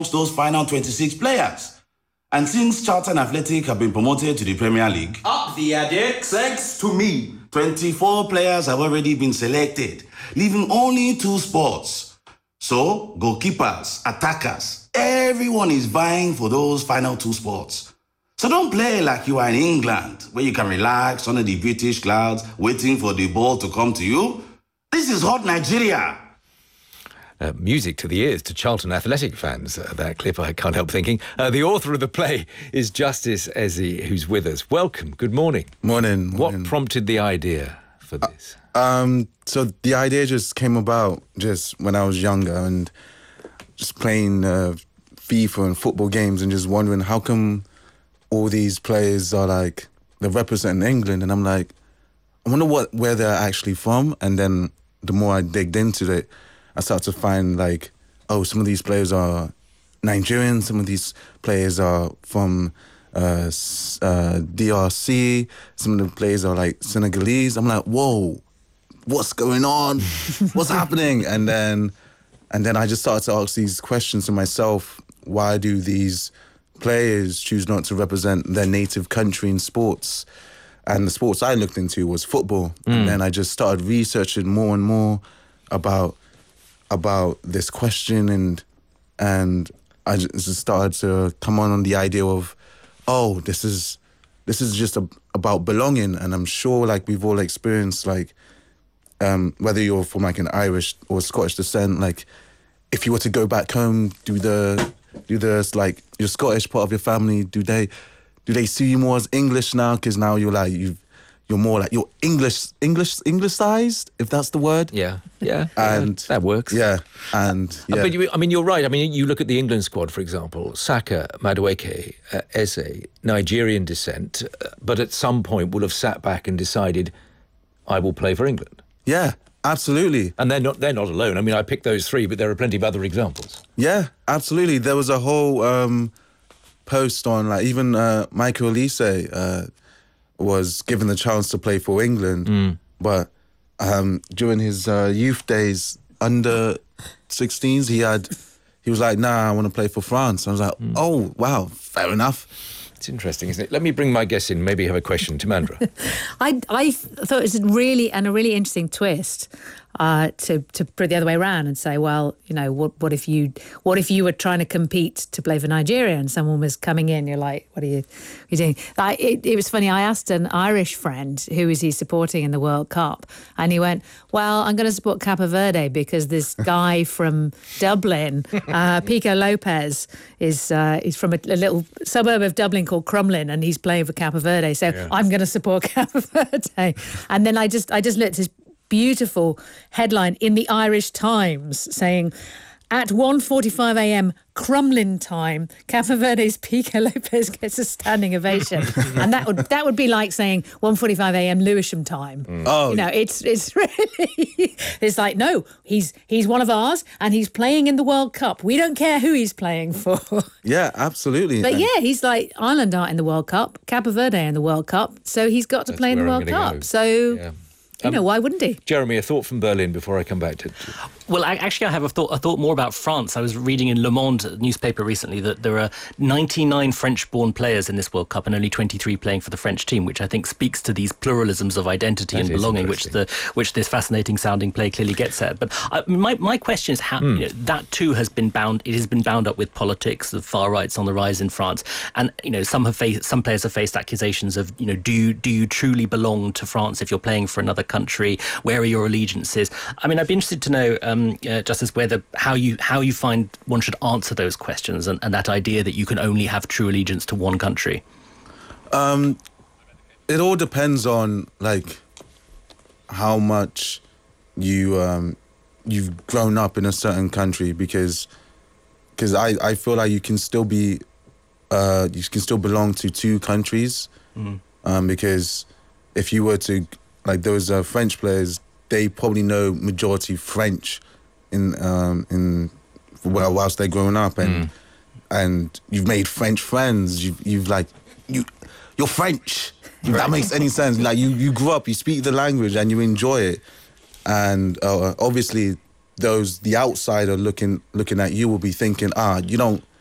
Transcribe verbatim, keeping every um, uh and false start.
those final twenty-six players. And since Charlton Athletic have been promoted to the Premier League, up the attic, thanks to me, twenty-four players have already been selected, leaving only two spots. So, goalkeepers, attackers, everyone is vying for those final two spots. So don't play like you are in England, where you can relax under the British clouds, waiting for the ball to come to you. This is hot Nigeria. Uh, music to the ears to Charlton Athletic fans, uh, that clip, I can't help thinking. Uh, the author of the play is Justice Eze, who's with us. Welcome, good morning. Morning. What morning. prompted the idea for this? Uh, um, so the idea just came about just when I was younger and just playing uh, FIFA and football games and just wondering how come all these players are like, they're representing England, and I'm like, I wonder what where they're actually from. And then the more I digged into it, I started to find like, oh, some of these players are Nigerian, some of these players are from uh, uh, D R C, some of the players are like Senegalese. I'm like, whoa, what's going on? What's happening? And then, and then I just started to ask these questions to myself. Why do these players choose not to represent their native country in sports? And the sports I looked into was football. Mm. And then I just started researching more and more about about this question, and and I just started to come on on the idea of, oh, this is this is just a, about belonging. And I'm sure like we've all experienced, like um, whether you're from like an Irish or Scottish descent, like if you were to go back home, do the do the like your Scottish part of your family, do they do they see you more as English now? Because now you're like you've you're more like you're English English Englishized, if that's the word. Yeah, yeah, and yeah, that works. Yeah, and yeah. Uh, but you, I mean, you're right. I mean, you look at the England squad, for example, Saka, Madueke, uh, Eze, Nigerian descent, uh, but at some point will have sat back and decided, I will play for England. Yeah, absolutely. And they're not they're not alone. I mean, I picked those three, but there are plenty of other examples. Yeah, absolutely. There was a whole um, post on like even uh, Michael Olise uh, was given the chance to play for England, mm. but um, during his uh, youth days, under sixteens, he had he was like, nah, I want to play for France. I was like, mm. oh, wow, fair enough. It's interesting, isn't it? Let me bring my guests in, maybe have a question. Timandra. I, I thought it was a really, and a really interesting twist uh, to, to put it the other way around and say, well, you know, what, what if you what if you were trying to compete to play for Nigeria and someone was coming in, you're like, what are you, what are you doing? I, it, it was funny, I asked an Irish friend, who is he supporting in the World Cup? And he went, well, I'm going to support Cape Verde because this guy from Dublin, uh, Pico Lopez, is uh, he's from a, a little suburb of Dublin called Crumlin, and he's playing for Cape Verde, so yeah. I'm going to support Cape Verde. And then I just I just looked at this beautiful headline in the Irish Times saying, at one forty-five a.m. Crumlin time, Cape Verde's Pico Lopez gets a standing ovation. And that would that would be like saying one forty-five a.m. Lewisham time. Mm. Oh, you know, it's it's really it's like, no, he's he's one of ours and he's playing in the World Cup. We don't care who he's playing for. Yeah, absolutely. But and yeah, he's like, Ireland aren't in the World Cup, Cape Verde in the World Cup, so he's got to That's play in the where I'm World gonna Cup. go. So yeah. You um, know, why wouldn't he? Jeremy, a thought from Berlin before I come back to... Well, I, actually, I have a thought, a thought more about France. I was reading in Le Monde newspaper recently that there are ninety-nine French-born players in this World Cup and only twenty-three playing for the French team, which I think speaks to these pluralisms of identity that and belonging, which the which this fascinating-sounding play clearly gets at. But I, my my question is how mm. you know, that too has been bound. It has been bound up with politics. The far right's on the rise in France, and you know some have faced some players have faced accusations of you know do you do you truly belong to France if you're playing for another country? Where are your allegiances? I mean, I'd be interested to know, um, uh, Justice, whether how you how you find one should answer those questions and, and that idea that you can only have true allegiance to one country. Um, it all depends on like how much you um, you've grown up in a certain country, because because I, I feel like you can still be uh, you can still belong to two countries, mm. um, because if you were to like those uh, French players, they probably know majority French in um, in well, whilst they're growing up, and mm. and you've made French friends. You've you've like you you're French. If that makes any sense. Like you you grew up, you speak the language, and you enjoy it. And uh, obviously, those the outsider looking looking at you will be thinking, ah, you don't